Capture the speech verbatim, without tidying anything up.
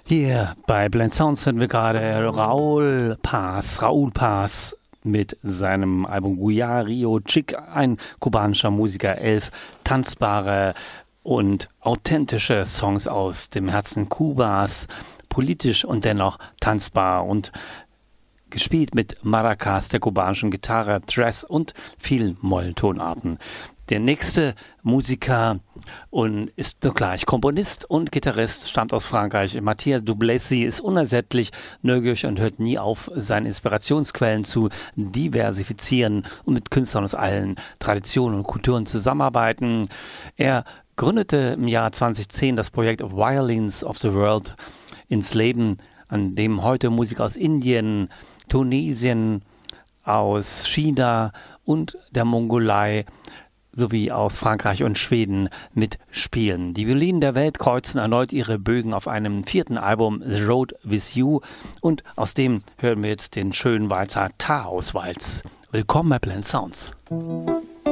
Hier bei Blend Sounds hören wir gerade Raúl Paz, Raúl Paz mit seinem Album Guayario Chic, ein kubanischer Musiker, elf tanzbare und authentische Songs aus dem Herzen Kubas, politisch und dennoch tanzbar und gespielt mit Maracas, der kubanischen Gitarre, Tres und vielen Molltonarten. Der nächste Musiker und ist zugleich Komponist und Gitarrist, stammt aus Frankreich. Matthias Duplessis ist unersättlich, neugierig und hört nie auf, seine Inspirationsquellen zu diversifizieren und mit Künstlern aus allen Traditionen und Kulturen zusammenarbeiten. Er gründete im Jahr zweitausendzehn das Projekt Violins of the World ins Leben, an dem heute Musiker aus Indien, Tunesien, aus China und der Mongolei sowie aus Frankreich und Schweden mitspielen. Die Violinen der Welt kreuzen erneut ihre Bögen auf einem vierten Album, The Road With You, und aus dem hören wir jetzt den schönen Walzer Taos-Walz. Willkommen bei Blend Sounds.